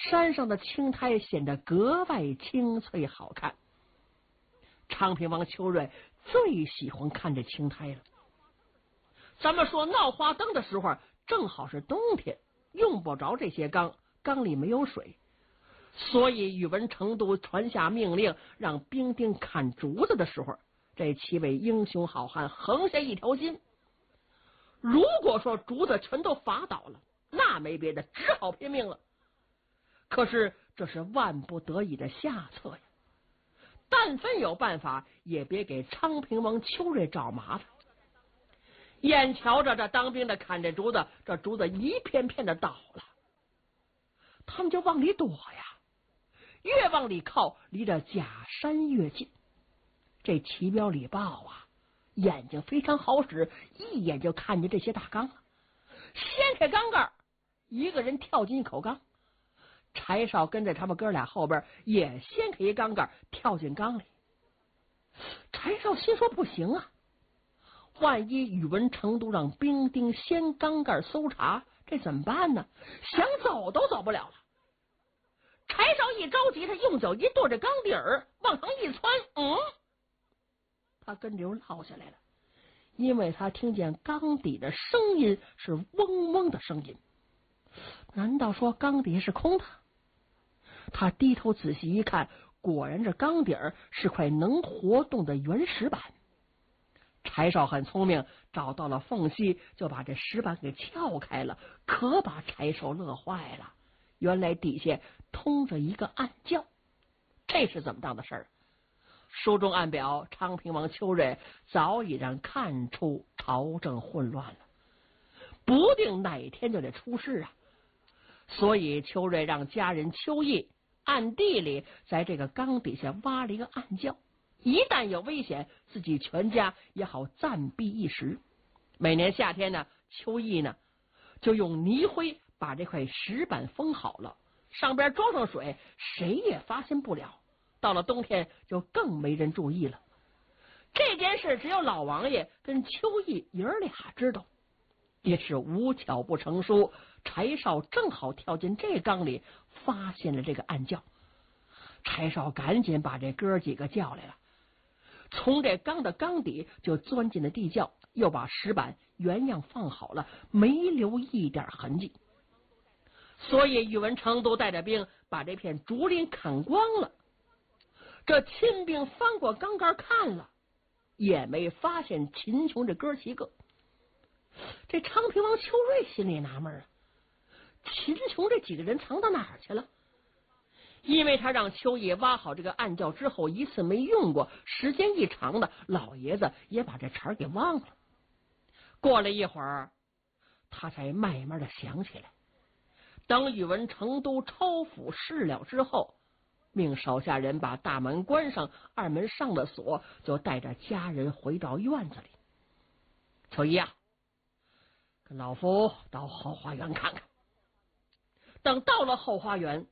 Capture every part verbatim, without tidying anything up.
山上的青苔显得格外清脆好看。昌平王邱瑞最喜欢看这青苔了。咱们说闹花灯的时候，正好是冬天，用不着这些缸，缸里没有水，所以宇文成都传下命令，让兵丁砍竹子的时候，这七位英雄好汉横下一条心。如果说竹子全都伐倒了，那没别的，只好拼命了。可是这是万不得已的下策呀，但凡有办法，也别给昌平王邱瑞找麻烦。眼瞧着这当兵的砍这竹子，这竹子一片片的倒了，他们就往里躲呀，越往里靠，离着假山越近。这齐彪李豹啊，眼睛非常好使，一眼就看见这些大缸了，掀开缸盖，一个人跳进一口缸。柴少跟在他们哥俩后边，也掀开一缸盖，跳进缸里。柴少心说不行啊，万一宇文成都让兵丁掀缸盖搜查，这怎么办呢？想走都走不了了。柴少一着急，他用脚一跺这缸底儿，往上一窜，嗯，他跟着又落下来了，因为他听见缸底的声音是嗡嗡的声音。难道说缸底是空的？他低头仔细一看，果然这缸底儿是块能活动的原石板。柴少很聪明，找到了缝隙，就把这石板给撬开了，可把柴少乐坏了。原来底下通着一个暗窖，这是怎么当的事儿？书中暗表，昌平王邱瑞早已让看出朝政混乱了，不定哪天就得出事啊。所以邱瑞让家人邱毅暗地里在这个缸底下挖了一个暗窖，一旦有危险，自己全家也好暂避一时。每年夏天呢，邱毅呢就用泥灰把这块石板封好了，上边装上水，谁也发现不了。到了冬天就更没人注意了。这件事只有老王爷跟邱毅爷儿俩知道。也是无巧不成书，柴少正好跳进这缸里，发现了这个暗窖。柴少赶紧把这哥几个叫来了，从这缸的缸底就钻进了地窖，又把石板原样放好了，没留一点痕迹。所以宇文成都带着兵把这片竹林砍光了。这亲兵翻过缸盖看了，也没发现秦琼这哥几个。这昌平王邱瑞心里纳闷啊，秦琼这几个人藏到哪儿去了？因为他让邱毅挖好这个暗窖之后，一次没用过，时间一长的，老爷子也把这茬给忘了。过了一会儿，他才慢慢的想起来。等宇文成都抄府事了之后，命手下人把大门关上，二门上了锁，就带着家人回到院子里。邱毅啊，跟老夫到后花园看看。等到了后花园，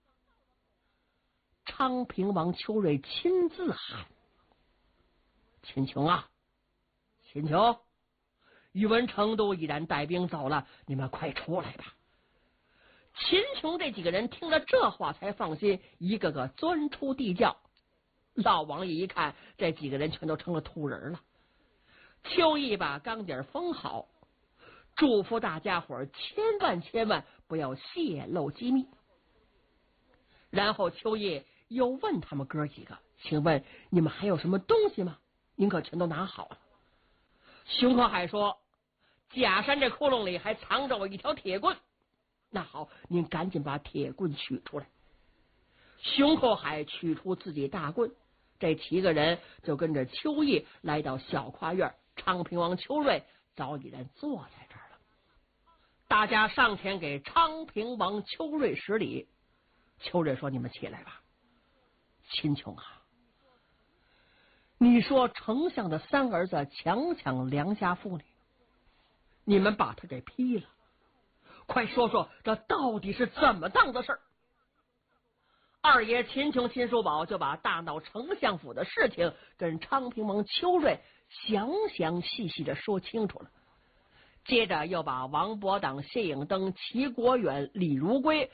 昌平王邱瑞亲自喊：“秦琼啊，秦琼，宇文成都已然带兵走了，你们快出来吧。”秦琼这几个人听了这话才放心，一个个钻出地窖。老王爷一看，这几个人全都成了土人了。邱毅把缸底封好，嘱咐大家伙千万千万不要泄露机密。然后邱毅又问他们哥几个：“请问你们还有什么东西吗？您可全都拿好了。”熊可海说：“假山这窟窿里还藏着我一条铁棍。”那好，您赶紧把铁棍取出来。熊后海取出自己大棍，这七个人就跟着邱毅来到小跨院。昌平王邱瑞早已然坐在这儿了。大家上前给昌平王邱瑞施礼。邱瑞说：“你们起来吧。秦琼啊，你说丞相的三儿子强抢良家妇女，你们把他给批了，快说说这到底是怎么当的事儿？”二爷秦琼秦叔宝就把大闹丞相府的事情跟昌平王邱瑞详详细细的说清楚了。接着又把王伯党、谢颖登、齐国远、李如归